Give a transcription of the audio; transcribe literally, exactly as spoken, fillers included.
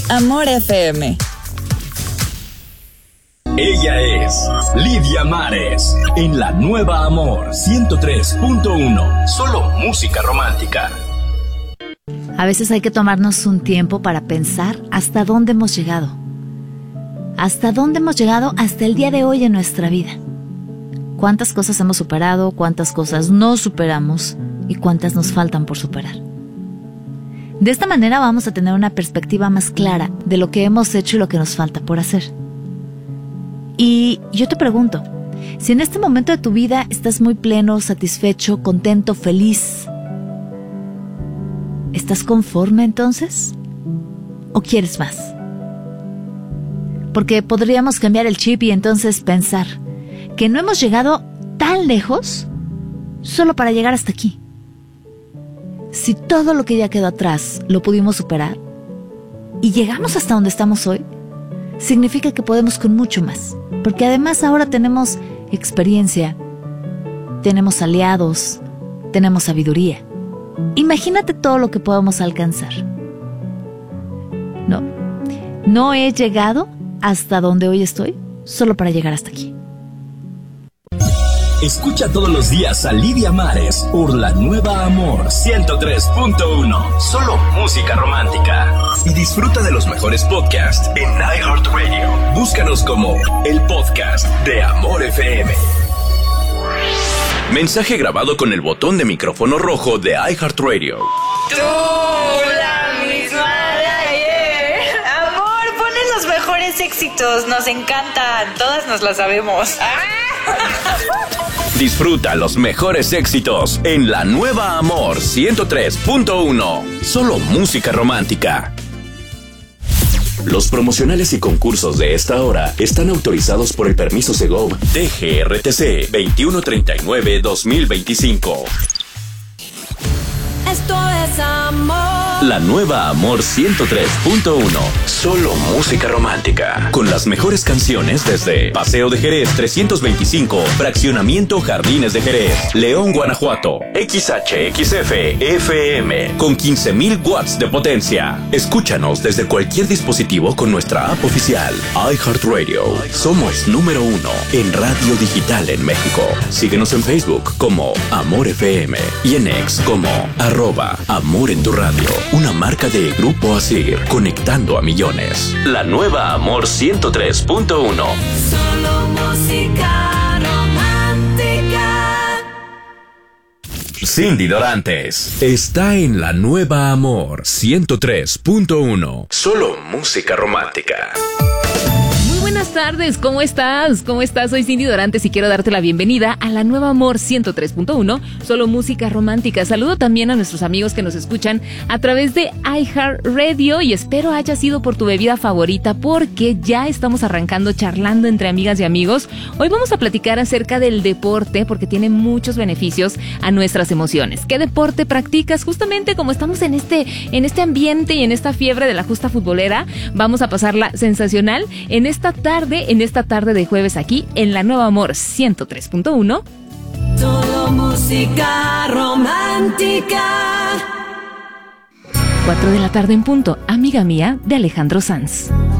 Amor F M. Ella es Lidia Mares en La Nueva Amor ciento tres punto uno. Solo música romántica. A veces hay que tomarnos un tiempo para pensar hasta dónde hemos llegado. Hasta dónde hemos llegado hasta el día de hoy en nuestra vida. Cuántas cosas hemos superado, cuántas cosas no superamos y cuántas nos faltan por superar. De esta manera vamos a tener una perspectiva más clara de lo que hemos hecho y lo que nos falta por hacer. Y yo te pregunto, si en este momento de tu vida estás muy pleno, satisfecho, contento, feliz, ¿estás conforme entonces? ¿O quieres más? Porque podríamos cambiar el chip y entonces pensar que no hemos llegado tan lejos solo para llegar hasta aquí. Si todo lo que ya quedó atrás lo pudimos superar y llegamos hasta donde estamos hoy, significa que podemos con mucho más. Porque además ahora tenemos experiencia, tenemos aliados, tenemos sabiduría. Imagínate todo lo que podemos alcanzar. No, no he llegado hasta donde hoy estoy solo para llegar hasta aquí. Escucha todos los días a Lidia Mares por La Nueva Amor ciento tres punto uno. Solo música romántica. Y disfruta de los mejores podcasts en iHeartRadio. Búscanos como el podcast de Amor F M. Mensaje grabado con el botón de micrófono rojo de iHeartRadio. Tú, la misma de ayer. Amor, ponen los mejores éxitos. Nos encantan. Todas nos las sabemos. Disfruta los mejores éxitos en La Nueva Amor ciento tres punto uno. Solo música romántica. Los promocionales y concursos de esta hora están autorizados por el permiso Segov D G R T C veintiuno treinta y nueve guión dos mil veinticinco. Esto es amor. La Nueva Amor ciento tres punto uno. Solo música romántica. Con las mejores canciones desde Paseo de Jerez trescientos veinticinco, Fraccionamiento Jardines de Jerez, León, Guanajuato. X H X F F M con quince mil watts de potencia. Escúchanos desde cualquier dispositivo con nuestra app oficial iHeartRadio. Somos número uno en radio digital en México. Síguenos en Facebook como Amor F M y en X como arroba Amor en tu radio. Una marca de Grupo Asir, conectando a millones. La Nueva Amor ciento tres punto uno. Solo música romántica. Cindy Dorantes está en La Nueva Amor ciento tres punto uno. Solo música romántica. Buenas tardes, ¿cómo estás? ¿Cómo estás? Soy Cindy Dorantes y quiero darte la bienvenida a La Nueva Amor ciento tres punto uno, solo música romántica. Saludo también a nuestros amigos que nos escuchan a través de iHeartRadio y espero haya sido por tu bebida favorita porque ya estamos arrancando charlando entre amigas y amigos. Hoy vamos a platicar acerca del deporte porque tiene muchos beneficios a nuestras emociones. ¿Qué deporte practicas? Justamente como estamos en este, en este ambiente y en esta fiebre de la justa futbolera, vamos a pasarla sensacional en esta tarde, en esta tarde de jueves aquí en La Nueva Amor ciento tres punto uno. Todo música romántica. cuatro de la tarde en punto, amiga mía de Alejandro Sanz.